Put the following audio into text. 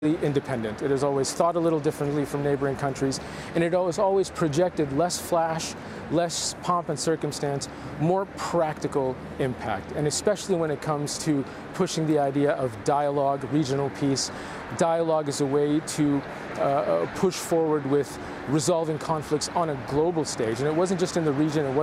independent. It has always thought a little differently from neighboring countries, and it has always projected less flash, less pomp and circumstance, more practical impact. And especially when it comes to pushing the idea of dialogue, regional peace. Dialogue is a way to push forward with resolving conflicts on a global stage. And it wasn't just in the region, it